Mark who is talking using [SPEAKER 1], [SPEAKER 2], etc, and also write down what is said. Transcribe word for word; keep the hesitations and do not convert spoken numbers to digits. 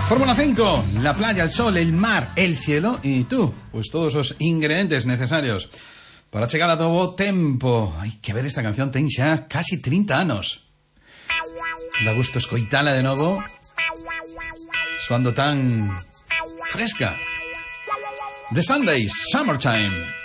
[SPEAKER 1] Fórmula cinco, la playa, el sol, el mar, el cielo y tú, pues todos los ingredientes necesarios para chegar a nuevo tempo. Hay que ver esta canción, ten xa casi treinta anos. Da gusto escoitala de novo, soando tan fresca. The Sundays, Summertime.